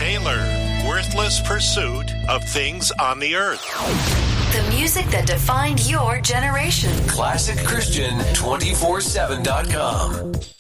Taylor, Worthless Pursuit of Things on the Earth. The music that defined your generation. ClassicChristian247.com.